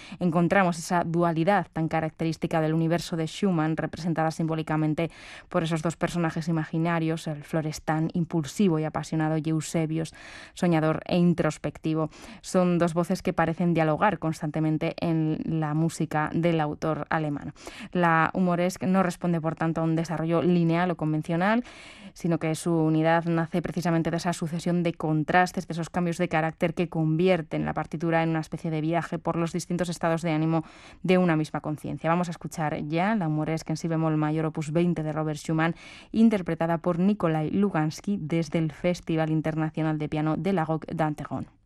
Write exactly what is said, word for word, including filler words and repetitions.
encontramos esa dualidad tan característica del universo de Schumann, representada simbólicamente por esos dos personajes imaginarios, el Florestan impulsivo y apasionado y Eusebius soñador e introspectivo. Son dos voces que parecen dialogar constantemente en la música del autor alemán. La humoresque no responde, por tanto, a un desarrollo lineal o convencional, sino que su unidad nace precisamente de esa sucesión de contrastes, de esos cambios de carácter que convierten la partitura en una especie de viaje por los distintos estados de ánimo de una misma conciencia. Vamos a escuchar ya la humoresque en si bemol mayor opus veinte de Robert Schumann, interpretada por Nikolai Lugansky desde el Festival Internacional de Piano de Lagoc d'Anteron.